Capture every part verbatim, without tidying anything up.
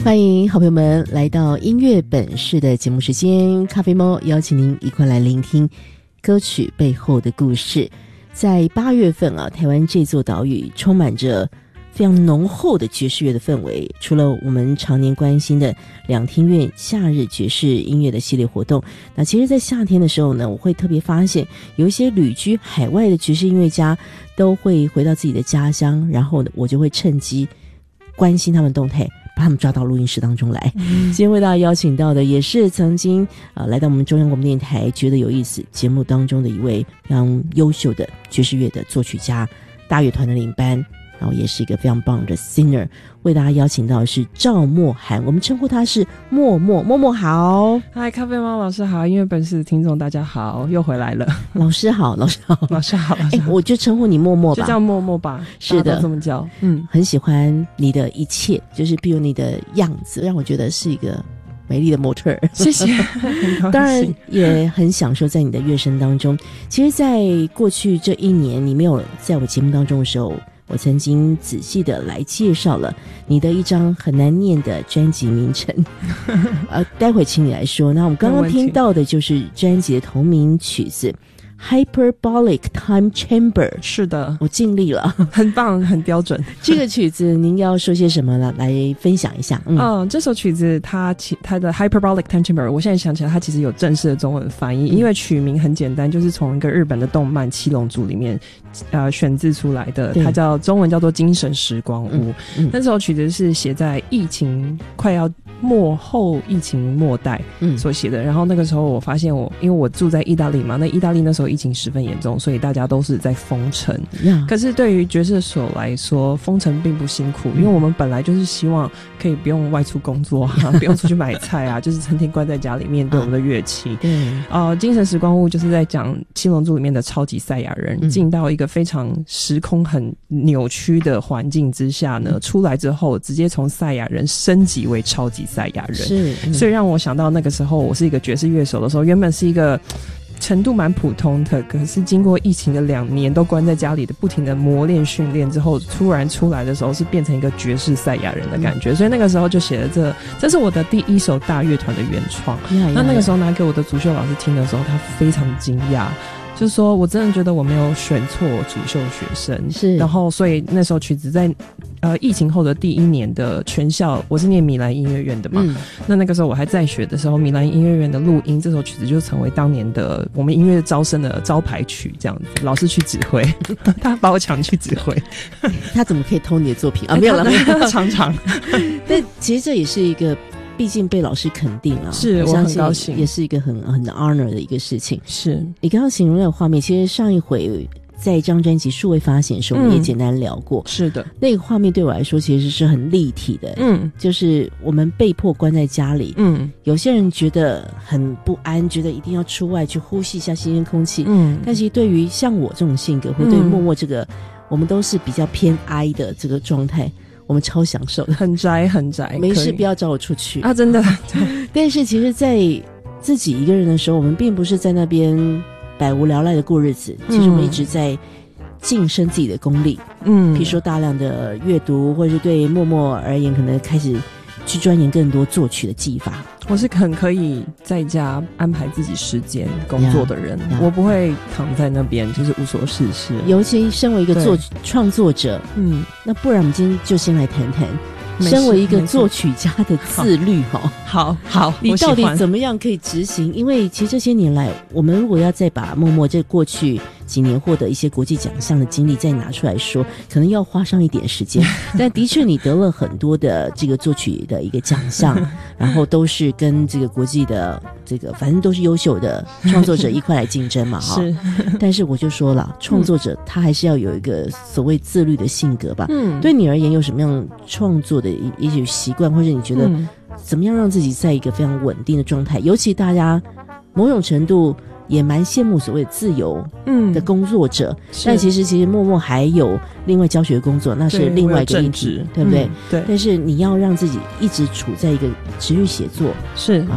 欢迎好朋友们来到音乐本事的节目时间，咖啡猫邀请您一块来聆听歌曲背后的故事。在八月份啊，台湾这座岛屿充满着非常浓厚的爵士乐的氛围。除了我们常年关心的两厅院夏日爵士音乐的系列活动，那其实在夏天的时候呢，我会特别发现有一些旅居海外的爵士音乐家都会回到自己的家乡，然后呢，我就会趁机关心他们动态，把他们抓到录音室当中来。嗯、今天为大家邀请到的也是曾经啊、呃、来到我们中央广播电台觉得有意思节目当中的一位非常优秀的爵士乐的作曲家，大乐团的领班，然后也是一个非常棒的 singer。 为大家邀请到的是赵默涵，我们称呼他是默默。默默好。 嗨，咖啡猫老师好，音乐本事的听众大家好，又回来了。 老师好。老师好。 老师好。老师好。 我就称呼你默默吧， 就叫默默吧。 是的， 这么叫。嗯， 很喜欢你的一切，就是比如你的样子让我觉得是一个美丽的模特儿。 谢谢。 当然也很享受在你的乐声当中。其实在过去这一年你没有在我节目当中的时候，我曾经仔细的来介绍了你的一张很难念的专辑名称。呃，待会请你来说。那我们刚刚听到的就是专辑的同名曲子Hyperbolic Time Chamber。 是的， 我尽力了。 很棒，很标准。 这个曲子您要说些什么了？来分享一下。 嗯、呃，这首曲子它其它的 Hyperbolic Time Chamber， 我现在想起来它其实有正式的中文翻译、嗯、因为曲名很简单，就是从一个日本的动漫七龙珠里面呃选自出来的，它叫中文叫做精神时光屋。嗯嗯、那这首曲子是写在疫情快要末后疫情末代所写的、嗯、然后那个时候我发现我因为我住在意大利嘛，那意大利那时候疫情十分严重，所以大家都是在封城、yeah. 可是对于爵士手来说封城并不辛苦、嗯、因为我们本来就是希望可以不用外出工作啊，不用出去买菜啊，就是成天关在家里面对我们的乐器。嗯、呃，精神时光屋就是在讲七龙珠里面的超级赛亚人、嗯、进到一个非常时空很扭曲的环境之下呢、嗯、出来之后直接从赛亚人升级为超级赛亚人。是、嗯、所以让我想到那个时候我是一个爵士乐手的时候，原本是一个程度蛮普通的，可是经过疫情的两年都关在家里的不停的磨练训练之后，突然出来的时候是变成一个爵士赛亚人的感觉、嗯、所以那个时候就写了这这是我的第一首大乐团的原创。那那个时候拿给我的主修老师听的时候，他非常惊讶，就是说我真的觉得我没有选错主修学生。是，然后所以那首曲子在呃疫情后的第一年的全校，我是念米兰音乐院的嘛、嗯、那那个时候我还在学的时候，米兰音乐院的录音这首曲子就成为当年的我们音乐招生的招牌曲，这样子老师去指挥。他把我抢去指挥。 他怎么可以偷你的作品啊？没有了。 常常。 但其实这也是一个毕竟被老师肯定了， 是我很高兴， 也是一个很很 honor 的一个事情。 是你刚刚形容那个画面，其实上一回在一张专辑数位发行的时候，我们也简单聊过、嗯。是的，那个画面对我来说其实是很立体的。嗯，就是我们被迫关在家里，嗯，有些人觉得很不安，觉得一定要出外去呼吸一下新鲜空气。嗯，但其实对于像我这种性格，或对于默默这个、嗯，我们都是比较偏 I 的这个状态。我们超享受的， 很宅很宅， 没事不要找我出去啊！真的。 但是其实在自己一个人的时候，我们并不是在那边百无聊赖的过日子，其实我们一直在晋升自己的功力。嗯，比如说大量的阅读，或者是对默默而言可能开始去钻研更多作曲的技法。 我是很可以在家安排自己时间工作的人， yeah, yeah. 我不会躺在那边就是无所事事。尤其身为一个作创作者，嗯，那不然我们今天就先来谈谈身为一个作曲家的自律。好好好， 你到底怎么样可以执行？因为其实这些年来，我们如果要再把默默这过去几年获得一些国际奖项的经历再拿出来说，可能要花上一点时间。但的确你得了很多的这个作曲的一个奖项，然后都是跟这个国际的这个反正都是优秀的创作者一块来竞争嘛。是，但是我就说了，创作者他还是要有一个所谓自律的性格吧。嗯，对你而言有什么样创作的一些习惯，或者你觉得怎么样让自己在一个非常稳定的状态？尤其大家某种程度也蛮羡慕所谓自由的工作者、嗯、但其实其实默默还有另外教学工作，那是另外一个正职，对不对、嗯、对。但是你要让自己一直处在一个持续写作，是啊，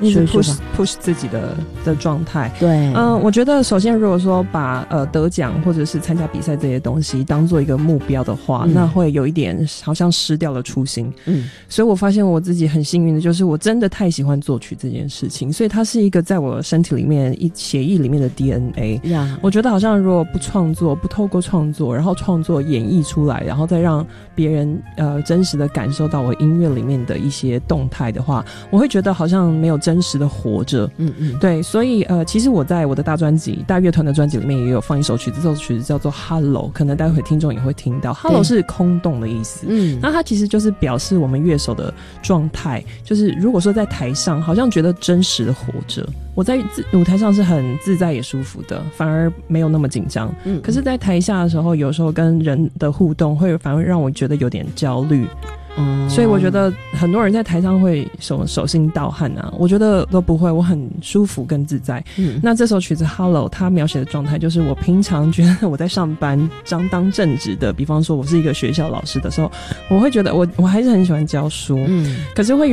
一直 push push 自己的的状态。 对， 嗯，我觉得首先如果说把呃得奖或者是参加比赛这些东西当做一个目标的话，嗯，那会有一点好像失掉了初心。嗯，所以我发现我自己很幸运的就是我真的太喜欢作曲这件事情，所以它是一个在我身体里面一血液里面的 D N A。Yeah. 我觉得好像如果不创作，不透过创作，然后创作演绎出来，然后再让别人呃真实的感受到我音乐里面的一些动态的话，我会觉得好像没有真实的活着。嗯嗯，对，所以呃，其实我在我的大专辑、大乐团的专辑里面也有放一首曲子，这首曲子叫做 Hollow， 可能待会听众也会听到。Hollow 是空洞的意思。嗯，那它其实就是表示我们乐手的状态，就是如果说在台上好像觉得真实的活着，我在舞台上是很自在也舒服的，反而没有那么紧张。嗯，可是在台下的时候，有时候跟人的互动会反而让我觉得有点焦虑。嗯，所以我觉得很多人在台上会手手心盗汗啊，我觉得都不会，我很舒服跟自在。嗯，那这首曲子 Hollow 它描写的状态就是我平常觉得我在上班当当正职的，比方说我是一个学校老师的时候，我会觉得我我还是很喜欢教书。嗯，可是会